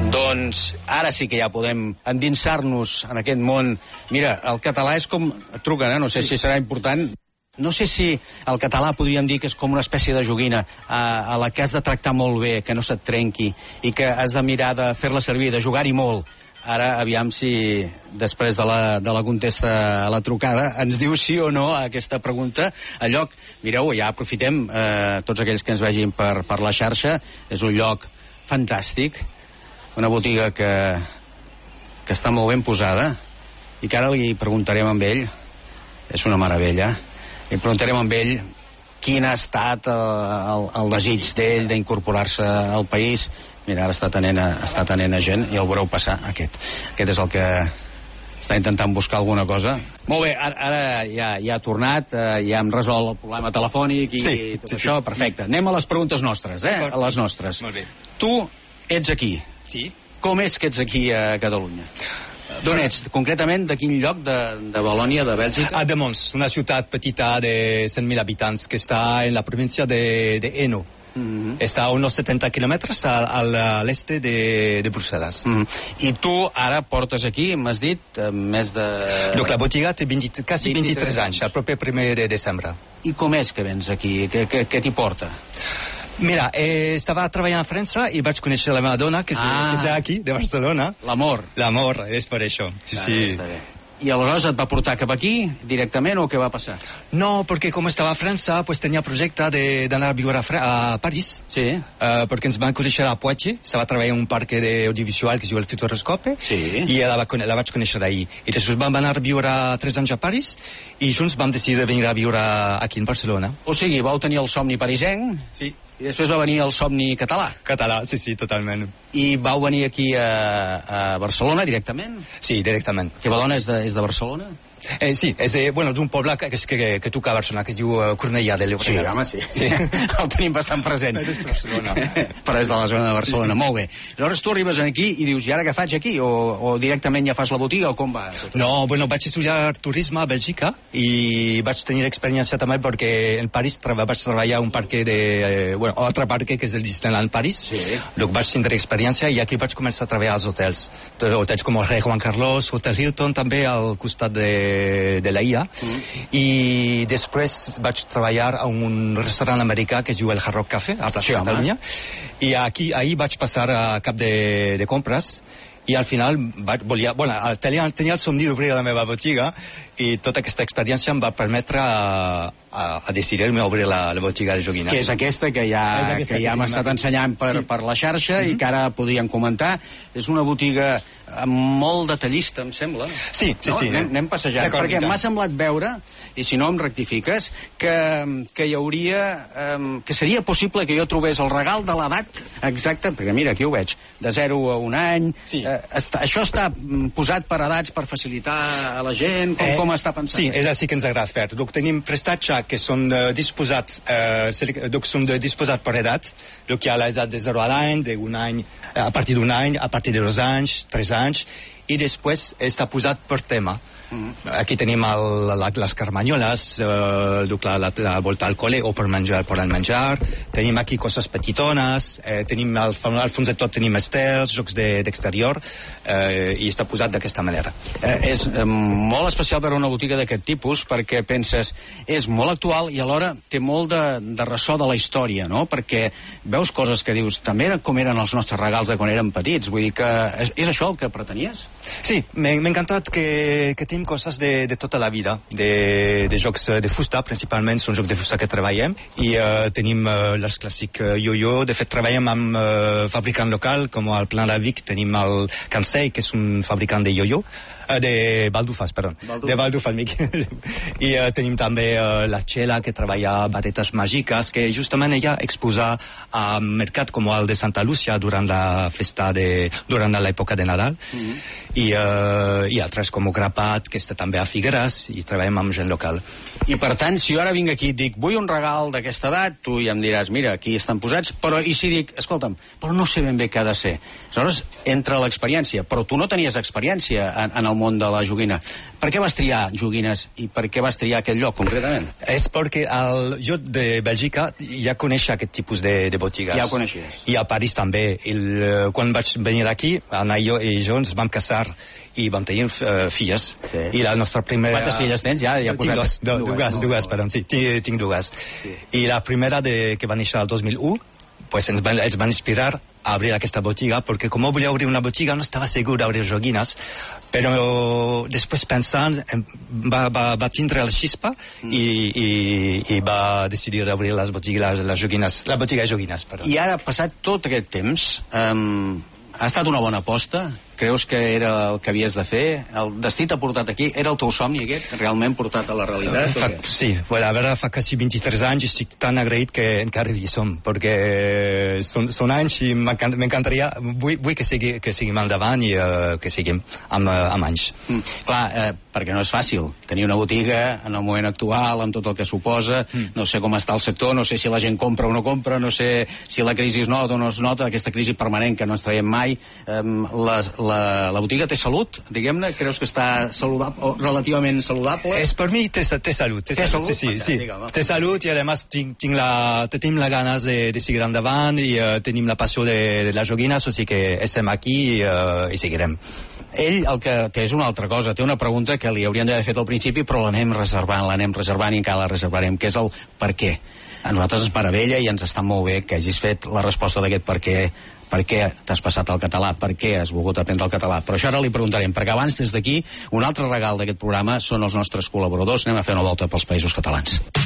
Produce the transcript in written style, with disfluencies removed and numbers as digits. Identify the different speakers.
Speaker 1: Doncs ara sí que ja podem endinsar-nos en aquest món. Mira, el català és com... Et truquen, no sé si serà important. No sé si el català podríem dir que és com una espècie de joguina a la que has de tractar molt bé, que no se't trenqui, i que has de mirar de fer-la servir, de jugar-hi molt. Ara, aviam si després de la contesta a la trucada ens diu sí o no a aquesta pregunta. A lloc, mireu, ja aprofitem tots aquells que ens vegin per la xarxa. És un lloc fantàstic, una botiga que està molt ben posada i que ara li preguntarem amb ell. És una meravella. Li preguntarem amb ell quin ha estat el desig d'ell d'incorporar-se al país. Mira, ara està atenent a gent i el veureu passar. Aquest és el que està intentant buscar alguna cosa. Molt bé, ara ja ha tornat, ja hem resolt el problema telefònic i tot això. Perfecte. Anem a les preguntes nostres, a les nostres.
Speaker 2: Molt bé.
Speaker 1: Tu ets aquí.
Speaker 2: Sí.
Speaker 1: Com és que ets aquí a Catalunya? D'on ets? Concretament, de quin lloc de Valònia, de Bèlgica?
Speaker 2: A De Mons, una ciutat petita de 100.000 habitants que està en la província de Hainaut. Està a uns 70 quilòmetres a l'est de Brussel·les.
Speaker 1: I tu ara portes aquí, m'has dit, més de...
Speaker 2: Donc la botiga té quasi 23 anys, el proper 1 de desembre.
Speaker 1: I com és que vens aquí? Què t'hi porta?
Speaker 2: Mira, estava treballant a França i vaig conèixer la meva dona, que és aquí, de Barcelona.
Speaker 1: L'amor.
Speaker 2: L'amor, és per això. Sí.
Speaker 1: Està bé. I aleshores et va portar cap aquí, directament, o què va passar?
Speaker 2: No, perquè com estava a França, pues tenia projecte d'anar a viure a París.
Speaker 1: Sí.
Speaker 2: Perquè ens van conèixer a Poitiers, estava treballant en un parc audiovisual que es diu el Futuroscope,
Speaker 1: sí.
Speaker 2: I la vaig conèixer ahir. I després vam anar a viure 3 anys a París, i junts vam decidir de venir a viure aquí en Barcelona.
Speaker 1: O sigui, vau tenir el somni parisenc?
Speaker 2: Sí.
Speaker 1: I després va venir el somni català?
Speaker 2: Català, sí, totalment.
Speaker 1: I vau venir aquí a Barcelona directament?
Speaker 2: Sí, directament.
Speaker 1: Que Badalona és de Barcelona?
Speaker 2: Sí, és d'un poble que toca a Barcelona, que es diu Cornellà de Llobregat.
Speaker 1: Sí, home, sí. El tenim bastant present.
Speaker 2: És de Barcelona.
Speaker 1: Però és de la zona de Barcelona, molt bé. Llavors tu arribes aquí i dius, i ara què faig aquí? O directament ja fas la botiga, o com va?
Speaker 2: No, vaig estudiar turisme a Bèlgica i vaig tenir experiència també perquè en París vaig treballar a un parc altre parc que és el Disneyland París.
Speaker 1: Sí.
Speaker 2: Donc vaig tindre experiència i aquí vaig començar a treballar als hotels. Hotels com el Rei Juan Carlos, Hotel Hilton, també al costat de la IA. I després vaig treballar a un restaurant americà que es diu el Hard Rock Café, a plaça Catalunya. I ahir vaig passar a cap de compres i al final tenia el somni d'obrir la meva botiga i tota aquesta experiència em va permetre a decidir-me a obrir la botiga de joguines.
Speaker 1: Que és aquesta que ja hem estat ensenyant per la xarxa i que ara podríem comentar. És una botiga molt detallista, em sembla.
Speaker 2: Sí.
Speaker 1: Anem passejant, perquè m'ha semblat veure, i si no em rectifiques, que hi hauria... que seria possible que jo trobés el regal de l'edat exacta, perquè mira, aquí ho veig, de 0 a 1 any.
Speaker 2: Sí.
Speaker 1: Això està posat per edats per facilitar a la gent? Com està pensat?
Speaker 2: Sí, és així que ens agrada fer. Donc, tenim prestatges que són disposats per edat. Donc, hi ha l'edat de 0 a l'any, d'un any, a partir d'un any, a partir de 2 anys, 3 anys, i després està posat per tema. Aquí tenim les carmanyoles, la volta al col·le o per al menjar, tenim aquí coses petitones, tenim al fons de tot tenim estels, jocs d'exterior, i està posat d'aquesta manera.
Speaker 1: És molt especial veure una botiga d'aquest tipus perquè penses, és molt actual i alhora té molt de ressò de la història, no? Perquè veus coses que dius, també com eren els nostres regals de quan érem petits, vull dir que és això el que pretenies?
Speaker 2: Sí, m'ha encantat que tenim coses de tota la vida, de jocs de fusta, principalment són jocs de fusta que treballem, i tenim les clàssics yo-yo. De fet, treballem amb fabricant local, com al Pla de Vic tenim el Kansei, que és un fabricant de yo-yo, de baldufes, perdó. De baldufes, i tenim també la Txela, que treballa varetes màgiques, que justament ella exposa a mercat com el de Santa Lúcia durant la festa durant l'època de Nadal, i altres com el Grapat, que està també a Figueres, i treballem amb gent local.
Speaker 1: I per tant, si jo ara vinc aquí i et dic, vull un regal d'aquesta edat, tu ja em diràs, mira, aquí estan posats, però i si dic, escolta'm, però no sé ben bé què ha de ser. Aleshores, entra l'experiència, però tu no tenies experiència en el al món de la joguina. Per què vas triar Joguines i per què vas triar aquest lloc, concretament?
Speaker 2: És perquè jo de Bèlgica ja coneixia aquest tipus de botigues.
Speaker 1: Ja ho coneixies.
Speaker 2: I a París també. Quan vaig venir aquí, Anna i jo ens vam casar i vam tenir filles.
Speaker 1: Sí.
Speaker 2: I la nostra primera...
Speaker 1: Quantes filles tens ja?
Speaker 2: Tinc dues, perdó, sí, tinc dues. Sí. I la primera que va néixer el 2001, pues ens van inspirar a obrir aquesta botiga, perquè com volia obrir una botiga no estava segur d'obrir joguines, però després pensant va tindre la xispa i va decidir d'obrir les botigues, les joguines, la botiga de joguines. Perdó.
Speaker 1: I ara, passat tot aquest temps, ha estat una bona aposta? Creus que era el que havies de fer? El destí t'ha portat aquí? Era el teu somni aquest, realment portat a la realitat?
Speaker 2: Sí, a veure, fa quasi 23 anys i estic tan agraït que encara hi som, perquè són anys i m'encantaria, vull que seguim endavant i que seguim amb anys.
Speaker 1: Clar, perquè no és fàcil tenir una botiga en el moment actual, amb tot el que suposa, no sé com està el sector, no sé si la gent compra o no compra, no sé si la crisi es nota o no es nota, aquesta crisi permanent que no ens traiem mai. La botiga té salut, diguem-ne? Creus que està saludable, o relativament saludable?
Speaker 2: Per mi té salut. Té salut? Sí. Té salut i, a més, tenim la ganes de seguir endavant i tenim la passió de les joguines, o sigui que estem aquí i seguirem.
Speaker 1: Ell el que té és una altra cosa, té una pregunta que li hauríem d'haver fet al principi, però l'anem reservant i encara la reservarem, que és el per què. A nosaltres ens meravella i ens està molt bé que hagis fet la resposta d'aquest per què t'has passat al català, per què has volgut aprendre el català. Però això ara li preguntarem, perquè abans, des d'aquí, un altre regal d'aquest programa són els nostres col·laboradors. Anem a fer una volta pels Països Catalans.